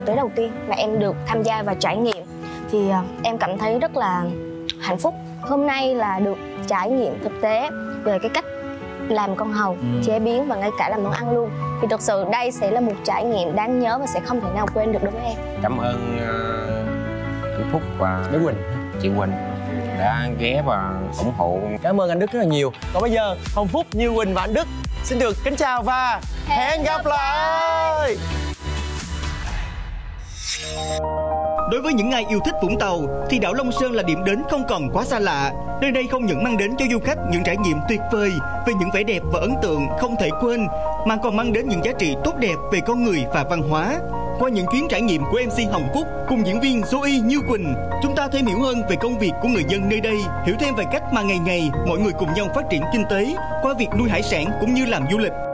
Tới đầu tiên mà em được tham gia và trải nghiệm thì em cảm thấy rất là hạnh phúc. Hôm nay là được trải nghiệm thực tế về cái cách làm con hàu, chế biến và ngay cả làm món ăn luôn. Thì thực sự đây sẽ là một trải nghiệm đáng nhớ và sẽ không thể nào quên được đối với em. Cảm ơn anh Phúc và Đức Quỳnh, chị Quỳnh đã ghé và ủng hộ. cảm ơn anh Đức rất là nhiều. Còn bây giờ Hồng Phúc, Như Quỳnh và anh Đức xin được kính chào và hẹn gặp lại. Đối với những ai yêu thích Vũng Tàu thì đảo Long Sơn là điểm đến không còn quá xa lạ. Nơi đây không những mang đến cho du khách những trải nghiệm tuyệt vời về những vẻ đẹp và ấn tượng không thể quên, mà còn mang đến những giá trị tốt đẹp về con người và văn hóa. Qua những chuyến trải nghiệm của MC Hồng Phúc cùng diễn viên Zoe Như Quỳnh, chúng ta thêm hiểu hơn về công việc của người dân nơi đây, hiểu thêm về cách mà ngày ngày mọi người cùng nhau phát triển kinh tế qua việc nuôi hải sản cũng như làm du lịch.